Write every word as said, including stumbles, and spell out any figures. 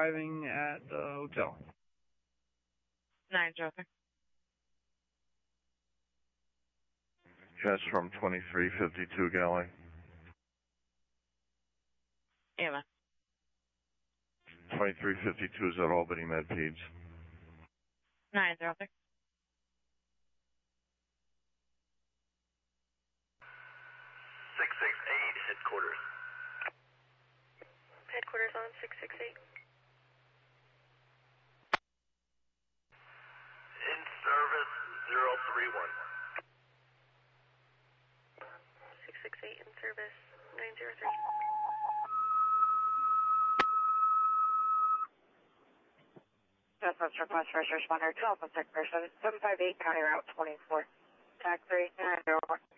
arriving at the hotel. nine zero three. That's from twenty-three fifty-two Galley. Yeah, man. twenty-three fifty-two is at Albany Med Peds. nine zero three. six six eight, headquarters. Headquarters on six six eight. In service, zero three one. six six eight in service, nine zero three. Southwest Request First Responder, two Alpha Six Person, seven five eight County Route twenty-four. Tax three, nine zero one.